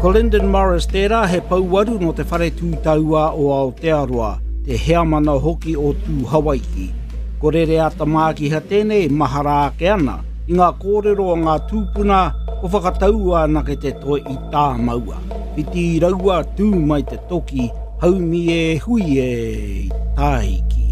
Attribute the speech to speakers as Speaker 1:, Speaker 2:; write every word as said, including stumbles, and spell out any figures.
Speaker 1: Ko Lyndon Morris tērā he pauwaru no te whare tūtaua o Aotearoa, te heamana hoki o tū Hawaii. Ko rere ata mākiha tēnei mahara ake ana, i ngā kōrero o ngā tūpuna o whakataua na ke te toi i tā maua. Piti raua tū mai te toki, haumi e hui e i tāiki.